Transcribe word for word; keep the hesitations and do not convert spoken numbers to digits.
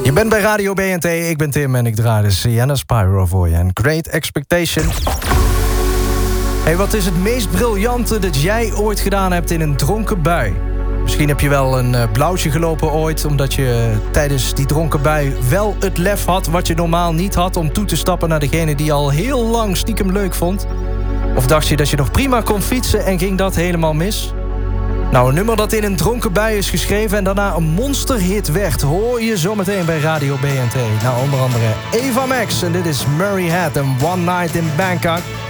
Je bent bij Radio B N T, ik ben Tim en ik draai de Sienna Spyro voor je. En Great Expectation. Hey, wat is het meest briljante dat jij ooit gedaan hebt in een dronken bui? Misschien heb je wel een uh, blauwtje gelopen ooit, omdat je uh, tijdens die dronken bui wel het lef had wat je normaal niet had om toe te stappen naar degene die je al heel lang stiekem leuk vond. Of dacht je dat je nog prima kon fietsen en ging dat helemaal mis? Nou, een nummer dat in een dronken bui is geschreven en daarna een monsterhit werd, hoor je zometeen bij Radio B N T. Nou, onder andere Eva Max en dit is Murray Head en One Night in Bangkok.